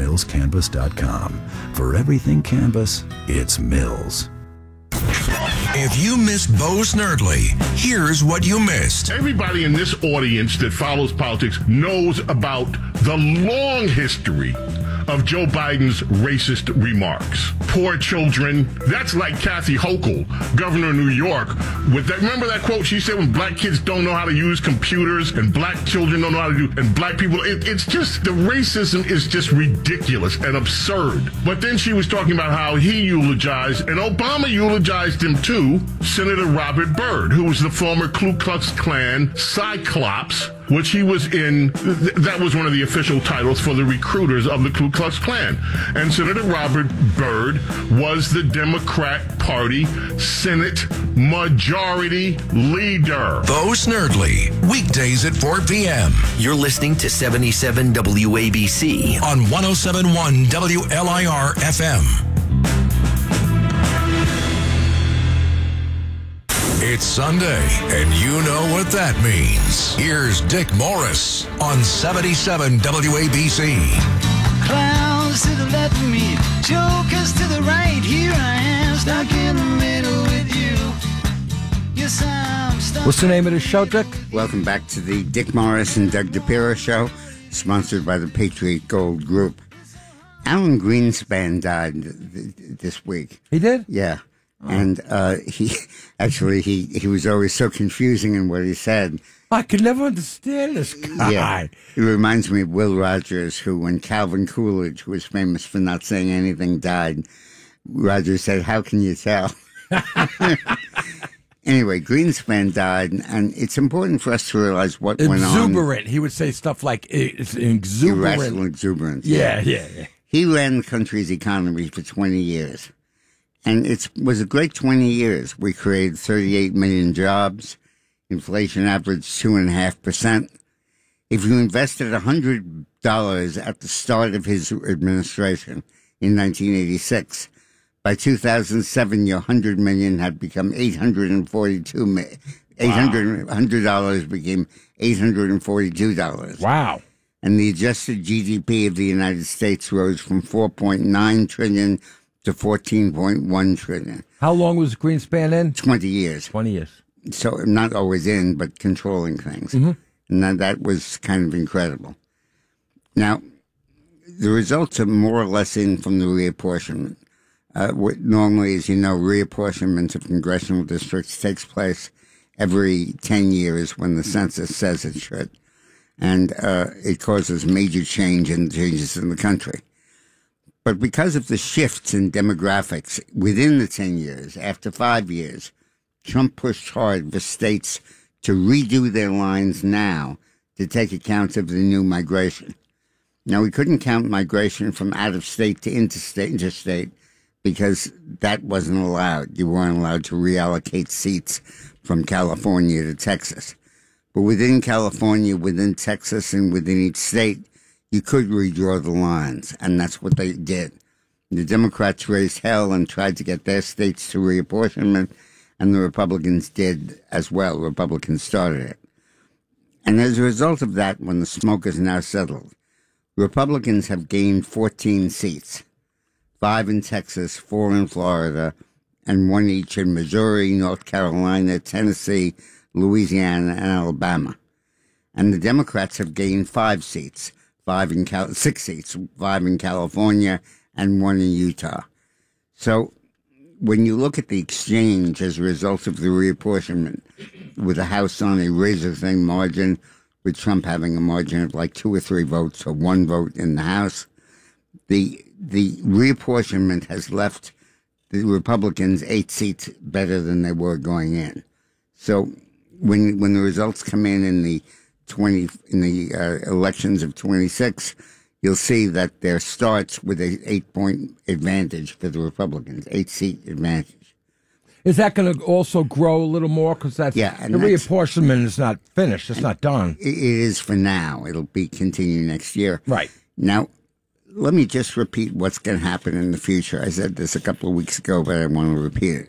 millscanvas.com. For everything Canvas, it's Mills. If you missed Bo Snerdley, here's what you missed. Everybody in this audience that follows politics knows about the long history of Joe Biden's racist remarks. Poor children. That's like Kathy Hochul, governor of New York. With that, remember that quote she said when black kids don't know how to use computers and black children don't know how to do, and black people, it's just, the racism is just ridiculous and absurd. But then she was talking about how he eulogized, and Obama eulogized him too, Senator Robert Byrd, who was the former Ku Klux Klan Cyclops, which he was in. That was one of the official titles for the recruiters of the Ku Klux Klan. And Senator Robert Byrd was the Democrat Party Senate Majority Leader. Bo Snerdley, weekdays at 4 p.m. You're listening to 77 WABC on 107.1 WLIR FM. It's Sunday, and you know what that means. Here's Dick Morris on 77 WABC. Clowns to the left of me, jokers to the right. Here I am, stuck in the middle with you. Yes, I'm stuck. What's the name of the show, Dick? Welcome back to the Dick Morris and Doug DePiro Show, sponsored by the Patriot Gold Group. Alan Greenspan died this week. He did? Yeah. And he was always so confusing in what he said. I could never understand this guy. Yeah. It reminds me of Will Rogers, who, when Calvin Coolidge, who was famous for not saying anything, died, Rogers said, "How can you tell?" Anyway, Greenspan died, and it's important for us to realize what went on. Exuberant. He would say stuff like, it's exuberant. Irrational exuberance. Yeah. He ran the country's economy for 20 years. And it was a great 20 years. We created 38 million jobs. Inflation averaged 2.5%. If you invested $100 at the start of his administration in 1986, by 2007, your $100 million had become $842 million. $100 became $842. Wow. And the adjusted GDP of the United States rose from $4.9 trillion to $14.1 trillion. How long was Greenspan in? 20 years. 20 years. So not always in, but controlling things. Mm-hmm. And that was kind of incredible. Now, the results are more or less in from the reapportionment. Normally, as you know, reapportionment of congressional districts takes place every 10 years when the census says it should. And it causes major changes in the country. But because of the shifts in demographics within the 10 years, after 5 years, Trump pushed hard for states to redo their lines now to take account of the new migration. Now, we couldn't count migration from out of state to interstate, because that wasn't allowed. You weren't allowed to reallocate seats from California to Texas. But within California, within Texas, and within each state, you could redraw the lines, and that's what they did. The Democrats raised hell and tried to get their states to reapportionment, and the Republicans did as well. Republicans started it. And as a result of that, when the smoke is now settled, Republicans have gained 14 seats, 5 in Texas, 4 in Florida, and 1 each in Missouri, North Carolina, Tennessee, Louisiana, and Alabama. And the Democrats have gained 5 seats. 6 seats, 5 in California and 1 in Utah. So when you look at the exchange as a result of the reapportionment, with the House on a razor-thin margin, with Trump having a margin of like 2 or 3 votes or 1 vote in the House, the reapportionment has left the Republicans 8 seats better than they were going in. So when the results come in the elections of 26, you'll see that there starts with a 8-point advantage for the Republicans, 8-seat advantage. Is that going to also grow a little more? Because the reapportionment is not finished. It's not done. It is for now. It'll be continuing next year. Right. Now, let me just repeat what's going to happen in the future. I said this a couple of weeks ago, but I want to repeat it.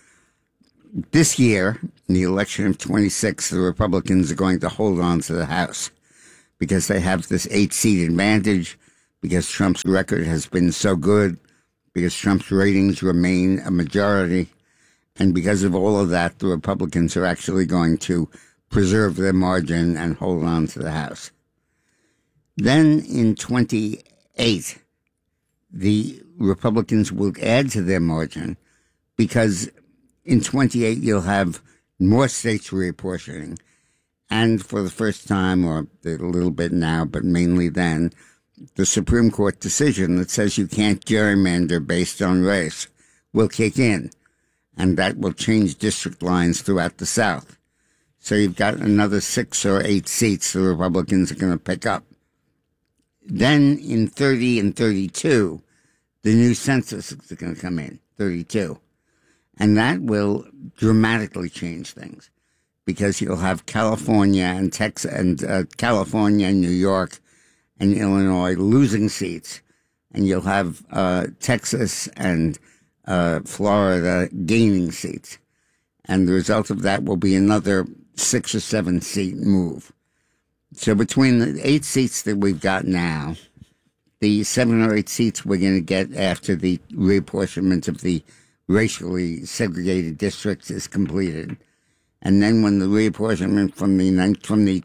This year, in the election of 26, the Republicans are going to hold on to the House because they have this 8-seat advantage, because Trump's record has been so good, because Trump's ratings remain a majority, and because of all of that, the Republicans are actually going to preserve their margin and hold on to the House. Then in 28, the Republicans will add to their margin, because in 28 you'll have more states reapportioning, and for the first time, or a little bit now, but mainly then, the Supreme Court decision that says you can't gerrymander based on race will kick in, and that will change district lines throughout the South. So you've got another 6 or 8 seats the Republicans are going to pick up. Then in 30 and 32, the new census is going to come in, 32. And that will dramatically change things, because you'll have California and Texas and California and New York and Illinois losing seats, and you'll have Texas and Florida gaining seats. And the result of that will be another 6 or 7 seat move. So between the 8 seats that we've got now, the 7 or 8 seats we're going to get after the reapportionment of the racially segregated districts is completed, and then when the reapportionment from the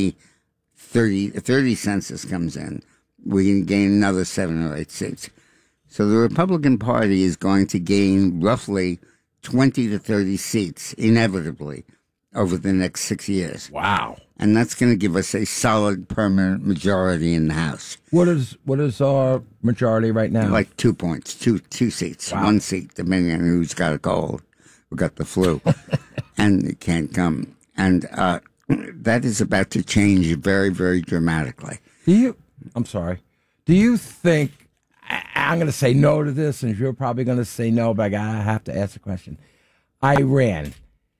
2030 census comes in, we can gain another 7 or 8 seats. So the Republican Party is going to gain roughly 20 to 30 seats, inevitably, over the next 6 years. Wow. And that's going to give us a solid permanent majority in the House. What is our majority right now? Like 2 points, two seats, wow. 1 seat, depending on who's got a cold, who got the flu, and it can't come. And that is about to change very, very dramatically. I'm sorry. Do you think, I'm going to say no to this, and you're probably going to say no, but I have to ask the question. Iran,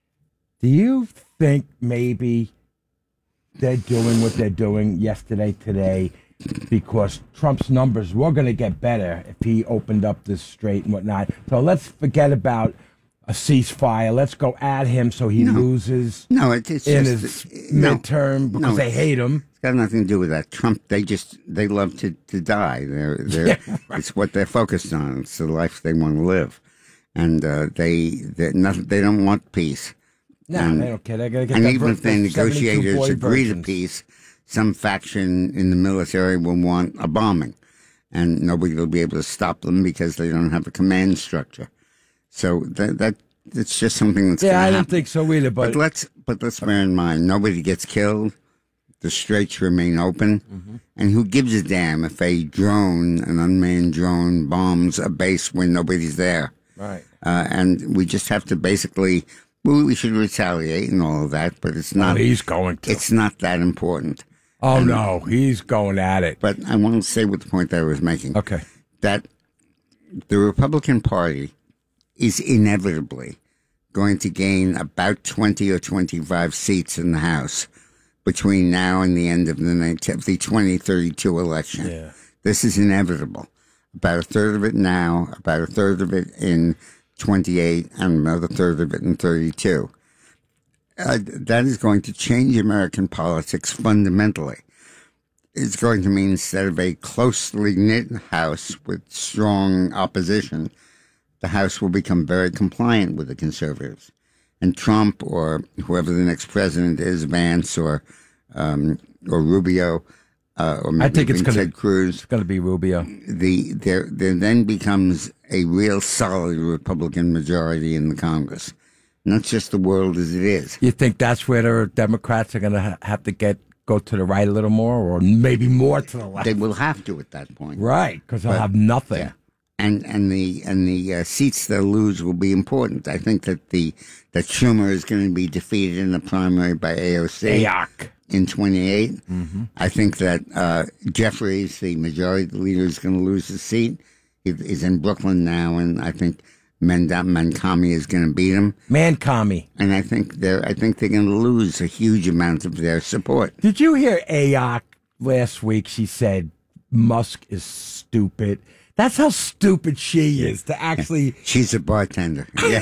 do you think maybe they're doing what they're doing yesterday, today, because Trump's numbers were going to get better if he opened up this strait and whatnot? So let's forget about a ceasefire. Let's go at him so he loses in his midterm because they hate him. It's got nothing to do with that. Trump, they love to die. Right. It's what they're focused on. It's the life they want to live. And they don't want peace. No, they don't care. They're gonna get and even if the negotiators agree to peace, some faction in the military will want a bombing, and nobody will be able to stop them because they don't have a command structure. So it's just something that's going to happen. I don't think so either. But let's bear in mind, nobody gets killed. The straits remain open, and who gives a damn if an unmanned drone, bombs a base when nobody's there? Right. And we just have to basically. We should retaliate and all of that, but it's not. He's going to. It's not that important. Oh, no, he's going at it. But I want to say what the point that I was making. Okay. That the Republican Party is inevitably going to gain about 20 or 25 seats in the House between now and the end of the 2032 election. Yeah. This is inevitable. About a third of it now, about a third of it in 28, and another third of it in 32. That is going to change American politics fundamentally. It's going to mean instead of a closely knit House with strong opposition, the House will become very compliant with the conservatives. And Trump, or whoever the next president is, Vance or Rubio, or maybe I think it's Ted Cruz. It's going to be Rubio. There then becomes a real solid Republican majority in the Congress. Not just the world as it is. You think that's where the Democrats are going to have to go to the right a little more, or maybe more to the left? They will have to at that point. Right, because they'll have nothing. Yeah. And the seats they'll lose will be important. I think that Schumer is going to be defeated in the primary by AOC. In 28. Mm-hmm. I think that Jeffries, the majority leader, is going to lose his seat. He's in Brooklyn now, and I think Mancami is going to beat him. Mancami. And I think they're going to lose a huge amount of their support. Did you hear Ayok last week? She said Musk is stupid. That's how stupid she is to actually. She's a bartender. Yeah.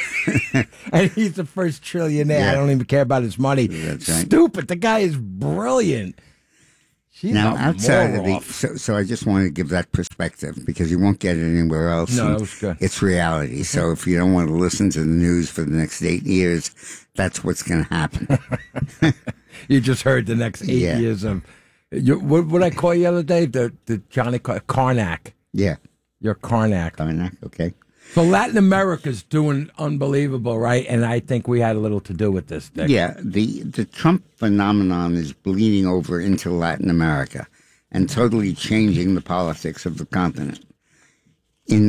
And he's the first trillionaire. Yeah. I don't even care about his money. That's right. Stupid. The guy is brilliant. She's Now, a outside of moron. so I just wanted to give that perspective because you won't get it anywhere else. No, and that was good. It's reality. So if you don't want to listen to the news for the next 8 years, that's what's going to happen. You just heard the next 8 Yeah. years of. What I call you the other day? The Johnny Karnak. Yeah. You're Karnak. Karnak, okay. So Latin America's doing unbelievable, right? And I think we had a little to do with this, Dick. Yeah, the Trump phenomenon is bleeding over into Latin America and totally changing the politics of the continent. In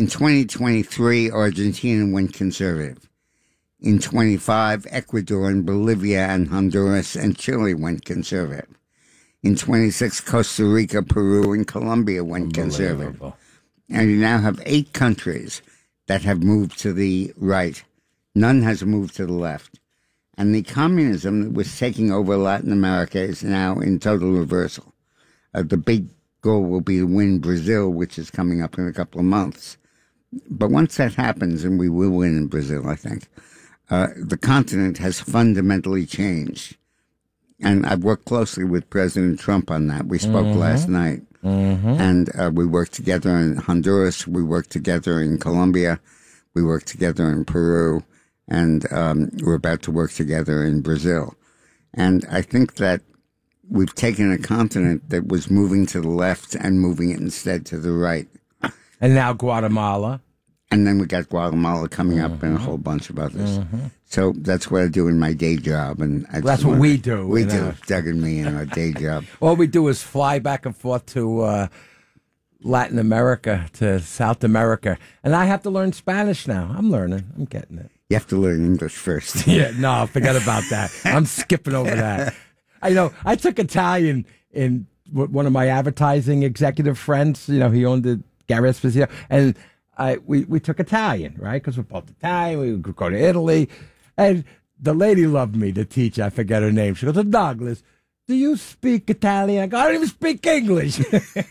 2023, Argentina went conservative. In 25, Ecuador and Bolivia and Honduras and Chile went conservative. In 26, Costa Rica, Peru, and Colombia went conservative. Unbelievable. And you now have 8 countries that have moved to the right. None has moved to the left. And the communism that was taking over Latin America is now in total reversal. The big goal will be to win Brazil, which is coming up in a couple of months. But once that happens, and we will win in Brazil, I think, the continent has fundamentally changed. And I've worked closely with President Trump on that. We spoke last night. And we worked together in Honduras. We worked together in Colombia. We worked together in Peru. And we're about to work together in Brazil. And I think that we've taken a continent that was moving to the left and moving it instead to the right. And now Guatemala. And then we got Guatemala coming up and a whole bunch of others. So that's what I do in my day job. And That's what we do. We you do, know. Doug and me, in our day job. All we do is fly back and forth to Latin America, to South America. And I have to learn Spanish now. I'm learning. I'm getting it. You have to learn English first. Yeah, no, forget about that. I'm skipping over that. I took Italian in one of my advertising executive friends. You know, he owned the Gary Esposito, and we took Italian, right? Because we're both Italian. We would go to Italy, and the lady loved me, the teacher. I forget her name. She goes, "Douglas, do you speak Italian?" I go, "I don't even speak English."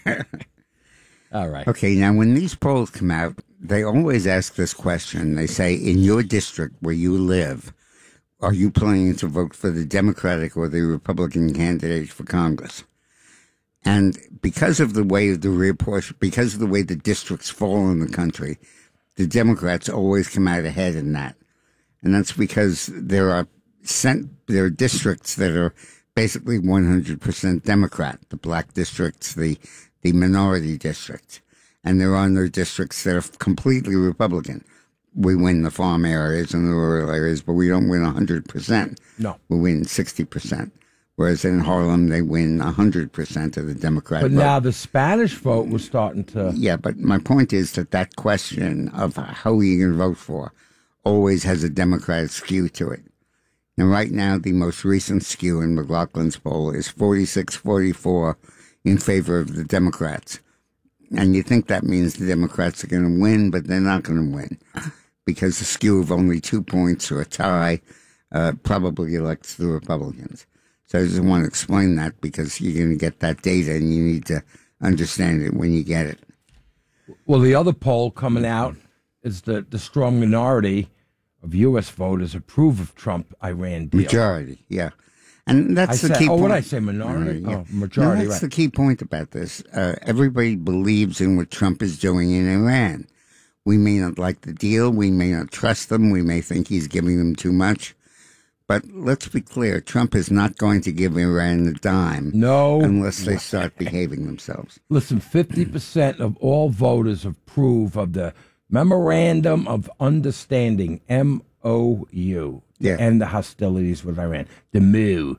All right. Okay, now when these polls come out, they always ask this question. They say, in your district where you live, are you planning to vote for the Democratic or the Republican candidate for Congress? And because of the way because of the way the districts fall in the country, the Democrats always come out ahead in that. And that's because there are districts that are basically 100% Democrat, the black districts, the minority districts. And there are no districts that are completely Republican. We win the farm areas and the rural areas, but we don't win 100%. No. We win 60%. Whereas in Harlem, they win 100% of the Democrat But vote. now the Spanish vote was starting to. Yeah, but my point is that question of how are you going to vote for always has a Democratic skew to it. And right now, the most recent skew in McLaughlin's poll is 46-44 in favor of the Democrats. And you think that means the Democrats are going to win, but they're not going to win because the skew of only 2 points or a tie probably elects the Republicans. So I just want to explain that because you're going to get that data and you need to understand it when you get it. Well, the other poll coming out is the strong minority of U.S. voters approve of Trump-Iran deal. Majority, yeah. And that's the key point. Oh, what did I say, minority? Yeah. Oh, majority, no, that's right. the key point about this. Everybody believes in what Trump is doing in Iran. We may not like the deal. We may not trust them. We may think he's giving them too much. But let's be clear, Trump is not going to give Iran a dime. No. Unless they start behaving themselves. Listen, 50% of all voters approve of the Memorandum of Understanding, MOU, Yeah. and the hostilities with Iran, the MOU.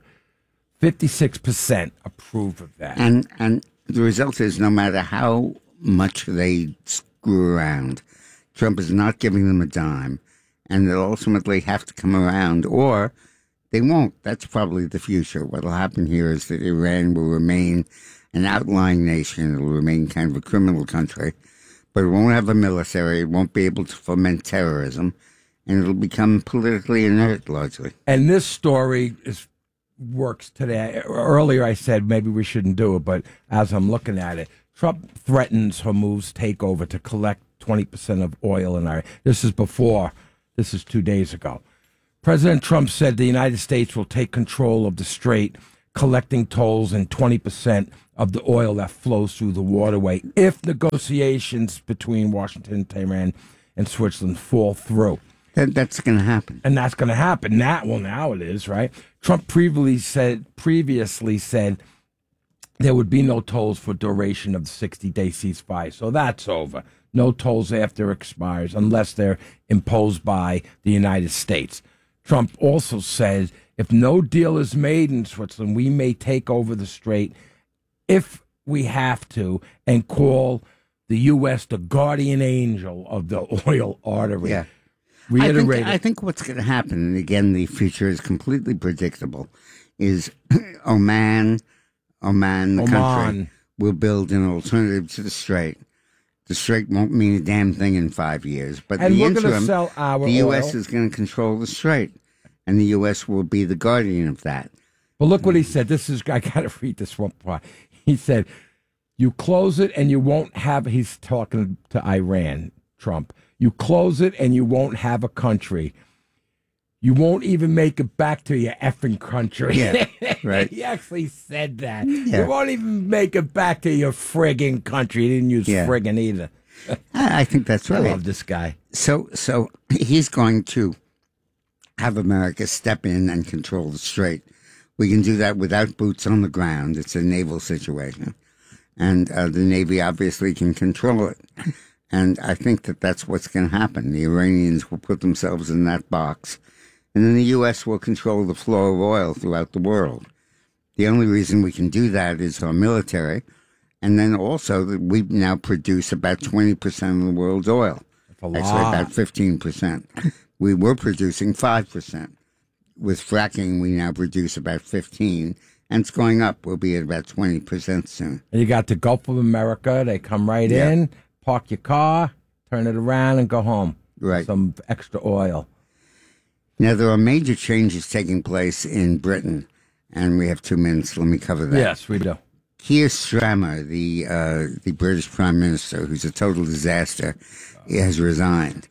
56% approve of that. And the result is no matter how much they screw around, Trump is not giving them a dime. And they'll ultimately have to come around, or they won't. That's probably the future. What will happen here is that Iran will remain an outlying nation. It will remain kind of a criminal country, but it won't have a military. It won't be able to foment terrorism, and it'll become politically inert largely. And this story works today. Earlier I said maybe we shouldn't do it, but as I'm looking at it, Trump threatens Hormuz takeover to collect 20% of oil in Iran. This is 2 days ago. President Trump said the United States will take control of the strait collecting tolls and 20% of the oil that flows through the waterway if negotiations between Washington, Tehran, and Switzerland fall through. That's going to happen. And that's going to happen. Now it is, right? Trump previously said there would be no tolls for duration of the 60-day ceasefire. So that's over. No tolls after it expires unless they're imposed by the United States. Trump also said if no deal is made in Switzerland, we may take over the strait if we have to and call the U.S. the guardian angel of the oil artery. Yeah. Reiterated. I think what's going to happen, and again, the future is completely predictable, is Oman, the country, will build an alternative to the strait. The strait won't mean a damn thing in 5 years, but And the we're gonna interim, sell our the U.S. oil. is going to control the strait, and the U.S. will be the guardian of that. But look what he said. I got to read this one part. He said, you close it and you won't have, he's talking to Iran, Trump. You close it and you won't have a country. You won't even make it back to your effing country. Yeah, right. He actually said that. Yeah. You won't even make it back to your friggin' country. He didn't use friggin' either. I think that's I right. love this guy. So he's going to have America step in and control the strait. We can do that without boots on the ground. It's a naval situation. And the Navy obviously can control it. And I think that that's what's going to happen. The Iranians will put themselves in that box. And then the U.S. will control the flow of oil throughout the world. The only reason we can do that is our military. And then also that we now produce about 20% of the world's oil. That's a lot. Actually, about 15%. We were producing 5%. With fracking, we now produce about 15%. And it's going up. We'll be at about 20% soon. And you got the Gulf of America. They come right in, park your car, turn it around, and go home. Right. Some extra oil. Now, there are major changes taking place in Britain. And we have 2 minutes. Let me cover that. Yes, we do. Keir Starmer, the British Prime Minister, who's a total disaster, has resigned.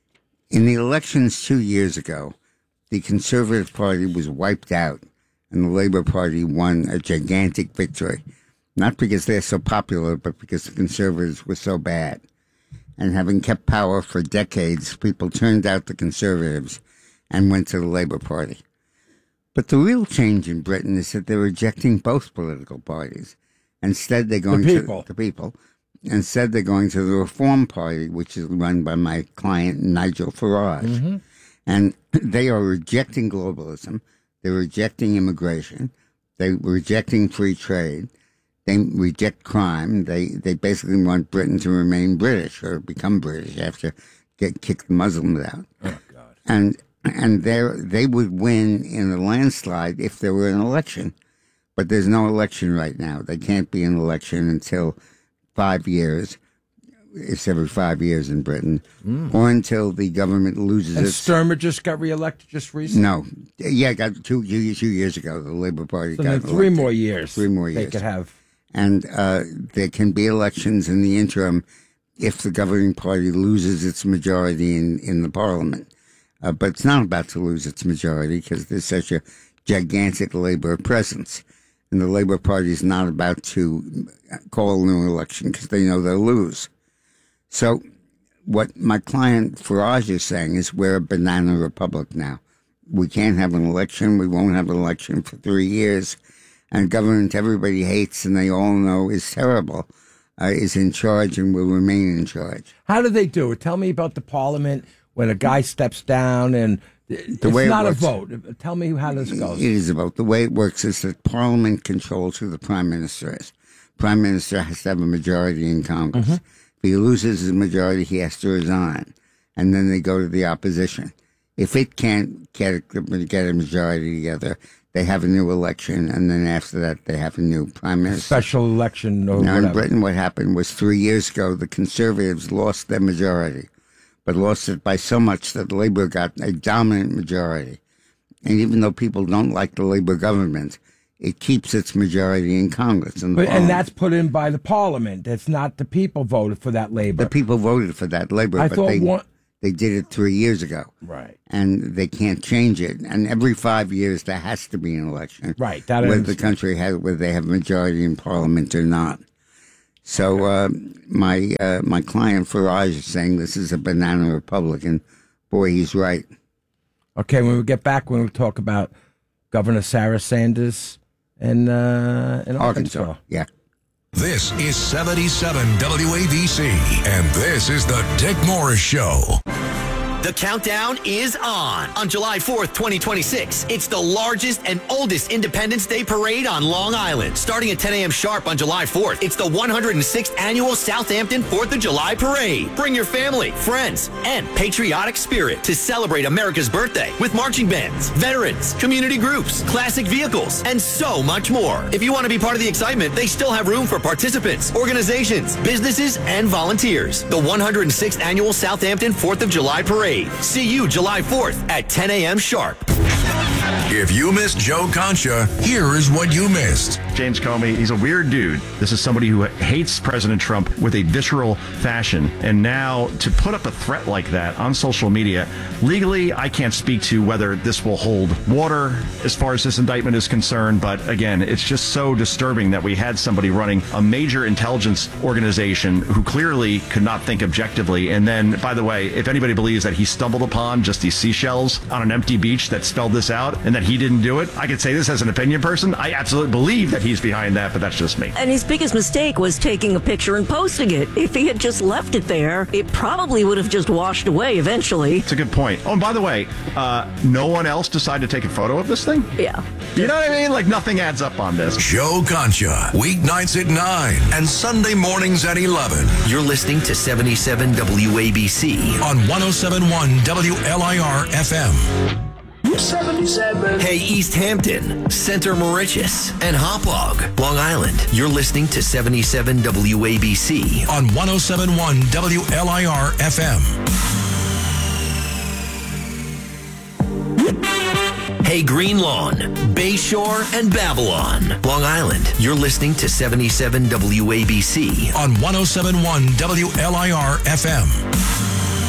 In the elections 2 years ago, the Conservative Party was wiped out, and the Labour Party won a gigantic victory. Not because they're so popular, but because the Conservatives were so bad. And having kept power for decades, people turned out the Conservatives and went to the Labour Party. But the real change in Britain is that they're rejecting both political parties. Instead, they're going to the people. Instead, they're going to the Reform Party, which is run by my client, Nigel Farage. Mm-hmm. And they are rejecting globalism. They're rejecting immigration. They're rejecting free trade. They reject crime. They basically want Britain to remain British or become British after kick the Muslims out. Oh, God. And they would win in a landslide if there were an election. But there's no election right now. They can't be an election until 5 years. It's every 5 years in Britain. Or until the government loses And its... Sturmer just got reelected just recently? No. Yeah, got two years ago. The Labour Party So got then elected. 3 more years. 3 more They years. could have. And there can be elections in the interim if the governing party loses its majority in the parliament. But it's not about to lose its majority because there's such a gigantic Labour presence. And the Labour Party is not about to call a new election because they know they'll lose. So what my client Farage is saying is we're a banana republic now. We can't have an election. We won't have an election for 3 years. And government everybody hates and they all know is terrible, is in charge and will remain in charge. How do they do it? Tell me about the parliament when a guy steps down and it's way it not a works- vote. Tell me how this goes. It is about the way it works is that Parliament controls who the Prime Minister is. Prime Minister has to have a majority in Congress. Mm-hmm. If he loses his majority, he has to resign. And then they go to the opposition. If it can't get a majority together, they have a new election. And then after that, they have a new Prime Minister. Special election or Now, whatever. in Britain, what happened was 3 years ago, the Conservatives lost their majority, but lost it by so much that Labour got a dominant majority. And even though people don't like the Labour government, it keeps its majority in Congress. And that's put in by the parliament. It's not the people voted for that Labour. the people voted for that Labour. I but thought they, one. They did it 3 years ago. Right. And they can't change it. And every 5 years, there has to be an election. Right. That whether is the country whether they have majority in parliament or not. So my client Farage is saying this is a banana republic, and boy, he's right. Okay, when we get back, when we talk about Governor Sarah Sanders in Arkansas. Yeah. This is 77 WABC, and this is the Dick Morris Show. The countdown is on July 4th, 2026. It's the largest and oldest Independence Day parade on Long Island. Starting at 10 a.m. sharp on July 4th, it's the 106th annual Southampton 4th of July parade. Bring your family, friends, and patriotic spirit to celebrate America's birthday with marching bands, veterans, community groups, classic vehicles, and so much more. If you want to be part of the excitement, they still have room for participants, organizations, businesses, and volunteers. The 106th annual Southampton 4th of July parade. See you July 4th at 10 a.m. sharp. If you missed Joe Concha, here is what you missed. James Comey, he's a weird dude. This is somebody who hates President Trump with a visceral fashion. And now to put up a threat like that on social media, legally, I can't speak to whether this will hold water as far as this indictment is concerned. But again, it's just so disturbing that we had somebody running a major intelligence organization who clearly could not think objectively. And then, by the way, if anybody believes that he stumbled upon just these seashells on an empty beach that spelled this out and that he didn't do it, I could say this as an opinion person. I absolutely believe that he's behind that, but that's just me. And his biggest mistake was taking a picture and posting it. If he had just left it there, it probably would have just washed away eventually. It's a good point. Oh, and by the way, no one else decided to take a photo of this thing? Yeah. You know what I mean? Like, nothing adds up on this. Joe Concha, weeknights at 9 and Sunday mornings at 11. You're listening to 77 WABC. On 107.1 WLIR FM. 77. Hey, East Hampton, Center Mauritius, and Hauppauge, Long Island. You're listening to 77 WABC. On 107.1 WLIR FM. Hey, Green Lawn, Bayshore, and Babylon, Long Island. You're listening to 77 WABC. On 107.1 WLIR FM.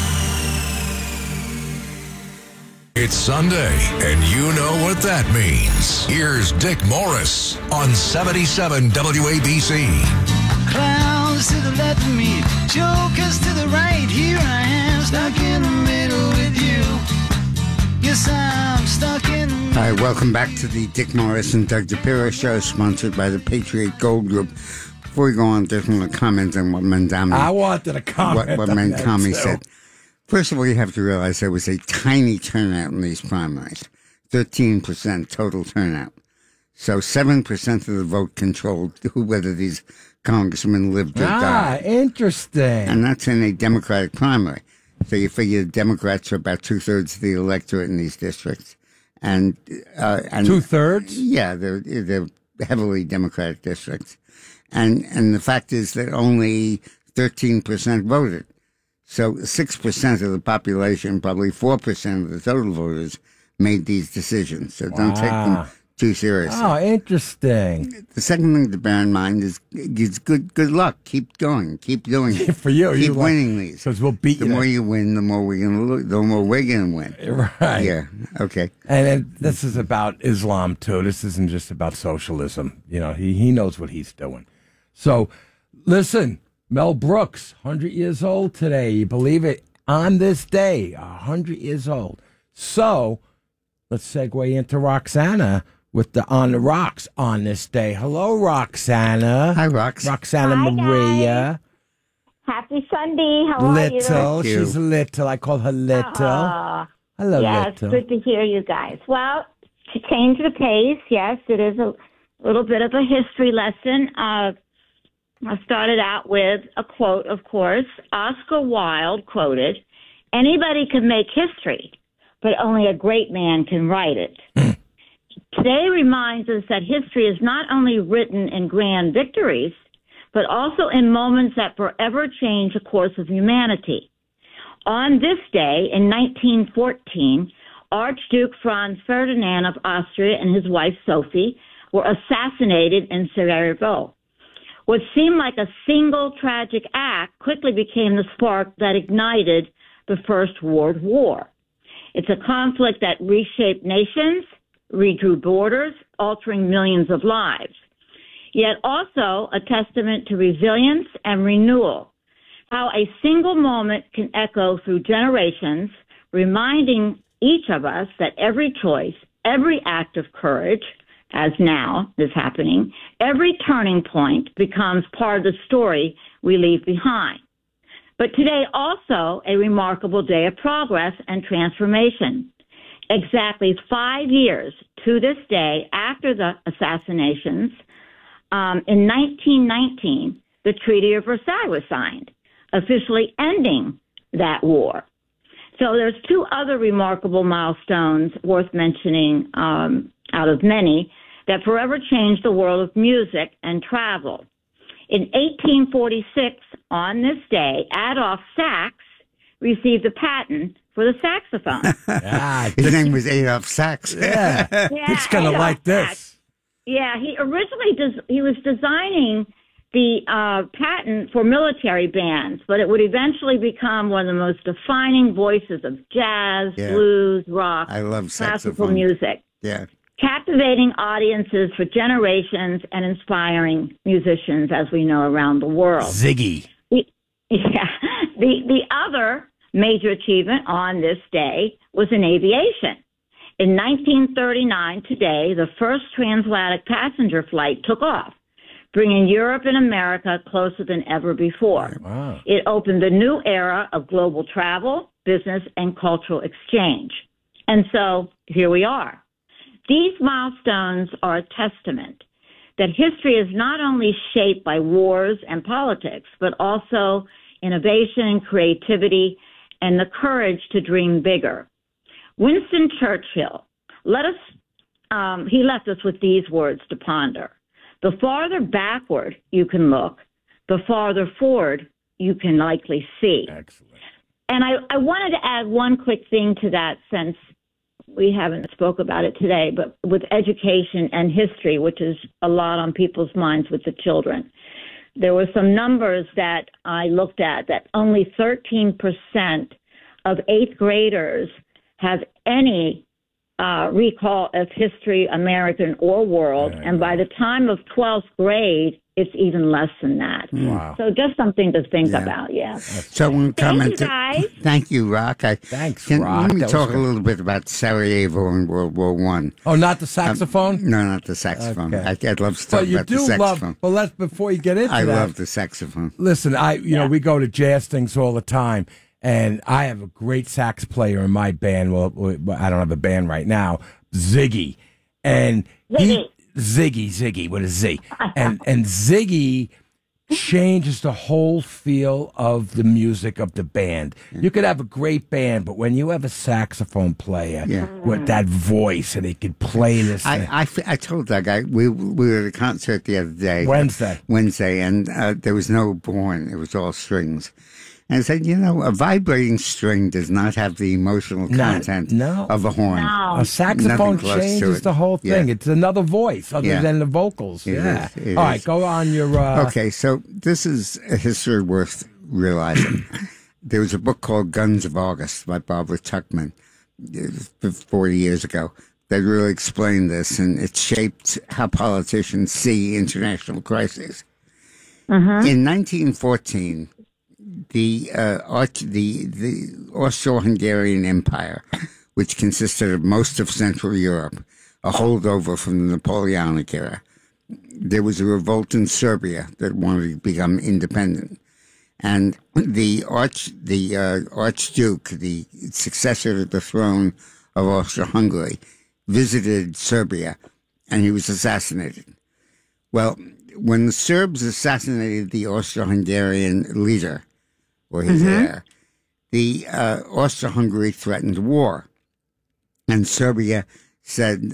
It's Sunday, and you know what that means. Here's Dick Morris on 77 WABC. Clowns to the left of me, jokers to the right. Here I am, stuck in the middle with you. Yes, I'm stuck in the middle. Hi, welcome back to the Dick Morris and Doug DePiro show, sponsored by the Patriot Gold Group. Before we go on, just want to comment on what Mandami. I wanted to comment what on Mandami that, said. First of all, you have to realize there was a tiny turnout in these primaries, 13% total turnout. So 7% of the vote controlled whether these congressmen lived or died. Interesting. And that's in a Democratic primary. So you figure Democrats are about 2/3 of the electorate in these districts. And 2/3? Yeah, they're heavily Democratic districts. And the fact is that only 13% voted. So 6% of the population, probably 4% of the total voters, made these decisions. So don't take them too seriously. Oh, interesting. The second thing to bear in mind is good luck. Keep going. Keep doing it. For you. Keep winning these. Because we'll beat you. The more you win, the more we're going to win. Right. Yeah. Okay. And then this is about Islam, too. This isn't just about socialism. You know, he knows what he's doing. So, listen. Mel Brooks, 100 years old today. You believe it? On this day, 100 years old. So, let's segue into Roxana with the On the Rocks on this day. Hello, Roxana. Hi, Rox. Roxana Hi, Maria. Guys. Happy Sunday. How are you? Little. She's little. I call her Little. Hello, yes, Little. good to hear you guys. Well, to change the pace, yes, it is a little bit of a history lesson. I started out with a quote, of course. Oscar Wilde quoted, "Anybody can make history, but only a great man can write it." Today reminds us that history is not only written in grand victories, but also in moments that forever change the course of humanity. On this day, in 1914, Archduke Franz Ferdinand of Austria and his wife Sophie were assassinated in Sarajevo. What seemed like a single tragic act quickly became the spark that ignited the First World War. It's a conflict that reshaped nations, redrew borders, altering millions of lives, yet also a testament to resilience and renewal, how a single moment can echo through generations, reminding each of us that every choice, every act of courage, as now is happening, every turning point becomes part of the story we leave behind. But today also a remarkable day of progress and transformation. Exactly 5 years to this day after the assassinations, in 1919, the Treaty of Versailles was signed, officially ending that war. So there's two other remarkable milestones worth mentioning out of many that forever changed the world of music and travel. In 1846, on this day, Adolph Sax received a patent for the saxophone. His name was Adolph Sax. Yeah. It's going to like this. Sax. Yeah, he originally he was designing the patent for military bands, but it would eventually become one of the most defining voices of jazz, blues, rock, I love classical saxophone. music. Yeah. Captivating audiences for generations and inspiring musicians, as we know, around the world. Ziggy. The other major achievement on this day was in aviation. In 1939, today, the first transatlantic passenger flight took off, bringing Europe and America closer than ever before. Wow. It opened a new era of global travel, business, and cultural exchange. And so here we are. These milestones are a testament that history is not only shaped by wars and politics, but also innovation and creativity and the courage to dream bigger. Winston Churchill, he left us with these words to ponder. The farther backward you can look, the farther forward you can likely see. Excellent. And I wanted to add one quick thing to that, since we haven't spoke about it today, but with education and history, which is a lot on people's minds with the children. There were some numbers that I looked at that only 13% of 8th graders have any recall of history, American or world. And by the time of 12th grade, it's even less than that. Wow. So just something to think about, So one comment. Thank you, guys. Thank you, Rock. Thanks, Rock. Let me That talk was a good. little bit about Sarajevo in World War One. Oh, not the saxophone? No, not the saxophone. Okay. I'd love to So talk you about the do saxophone. love, well, let's, before you get into I that. love the saxophone. Listen, we go to jazz things all the time, and I have a great sax player in my band. Well, I don't have a band right now, Ziggy. And Ziggy with a Z. And Ziggy changes the whole feel of the music of the band. You could have a great band, but when you have a saxophone player with that voice and he could play this thing. I told that guy, we were at a concert the other day. Wednesday, and there was no horn. It was all strings. And I said, a vibrating string does not have the emotional content of a horn. No. A saxophone Nothing close to changes it. the whole thing. Yeah. It's another voice other than the vocals. It is. It All right, is. go on your... Okay, so this is a history worth realizing. There was a book called Guns of August by Barbara Tuchman 40 years ago that really explained this, and it shaped how politicians see international crises. In 1914... The Austro-Hungarian Empire, which consisted of most of Central Europe, a holdover from the Napoleonic era. There was a revolt in Serbia that wanted to become independent, and the Archduke, the successor to the throne of Austro-Hungary, visited Serbia, and he was assassinated. Well, when the Serbs assassinated the Austro-Hungarian leader, or his heir, the Austro-Hungary threatened war, and Serbia said,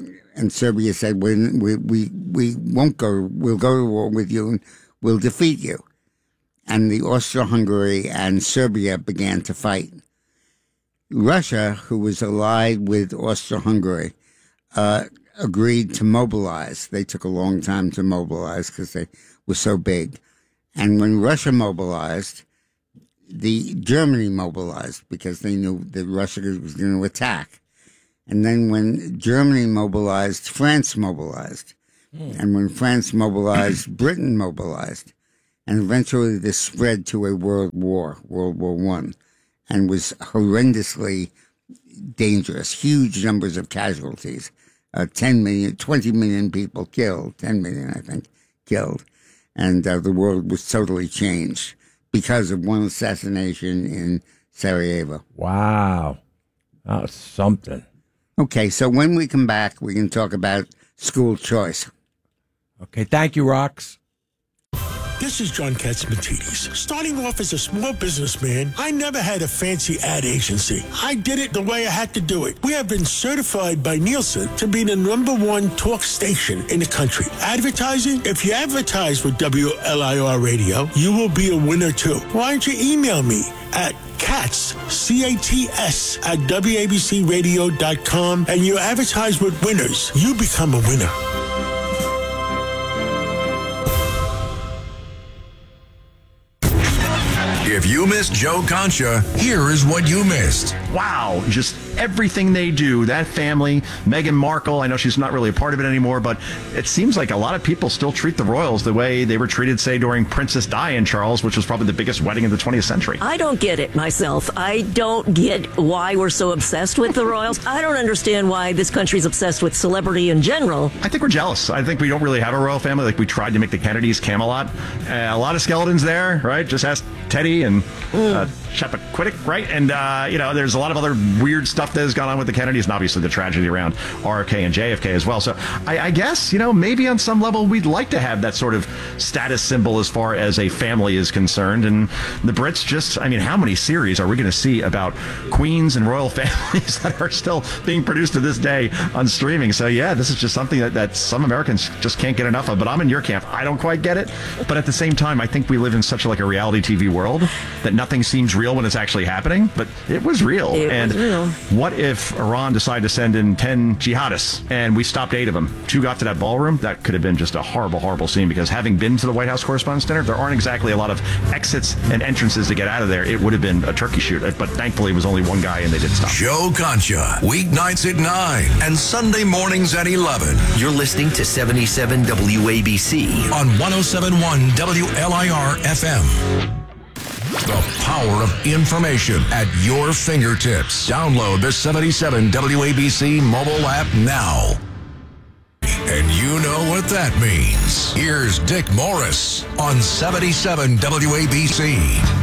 we won't go. We'll go to war with you, and we'll defeat you. And the Austro-Hungary and Serbia began to fight. Russia, who was allied with Austro-Hungary, agreed to mobilize. They took a long time to mobilize because they were so big. And when Russia mobilized, Germany mobilized because they knew that Russia was going to attack. And then when Germany mobilized, France mobilized. And when France mobilized, Britain mobilized. And eventually this spread to a world war, World War I, and was horrendously dangerous. Huge numbers of casualties. 10 million, 20 million people killed, 10 million, I think, killed. And the world was totally changed because of one assassination in Sarajevo. Wow. That was something. Okay, so when we come back, we can talk about school choice. Okay, thank you, Rox. This is John Katsimatidis. Starting off as a small businessman, I never had a fancy ad agency. I did it the way I had to do it. We have been certified by Nielsen to be the #1 talk station in the country. Advertising? If you advertise with WLIR Radio, you will be a winner too. Why don't you email me at Katz, C-A-T-S, at WABCRadio.com, and you advertise with winners. You become a winner. If you missed Joe Concha, here is what you missed. Wow, just everything they do, that family, Meghan Markle, I know she's not really a part of it anymore, but it seems like a lot of people still treat the royals the way they were treated, say, during Princess Di and Charles, which was probably the biggest wedding of the 20th century. I don't get it myself. I don't get why we're so obsessed with the royals. I don't understand why this country's obsessed with celebrity in general. I think we're jealous. I think we don't really have a royal family. Like, we tried to make the Kennedys Camelot. A lot of skeletons there, right? Just ask Teddy and Chappaquiddick, right? And, there's a lot of other weird stuff that has gone on with the Kennedys, and obviously the tragedy around RFK and JFK as well. So I guess, maybe on some level we'd like to have that sort of status symbol as far as a family is concerned. And the Brits just, how many series are we going to see about queens and royal families that are still being produced to this day on streaming? So yeah, this is just something that some Americans just can't get enough of. But I'm in your camp. I don't quite get it. But at the same time, I think we live in such a reality TV world that nothing seems real when it's actually happening. But it was real. It was real. What if Iran decided to send in 10 jihadists and we stopped 8 of them? 2 got to that ballroom. That could have been just a horrible, horrible scene, because having been to the White House Correspondents' Dinner, there aren't exactly a lot of exits and entrances to get out of there. It would have been a turkey shoot, but thankfully it was only one guy and they did stop. Joe Concha, weeknights at 9 and Sunday mornings at 11. You're listening to 77 WABC on 107.1 WLIR FM. The power of information at your fingertips. Download the 77 WABC mobile app now. And you know what that means. Here's Dick Morris on 77 WABC.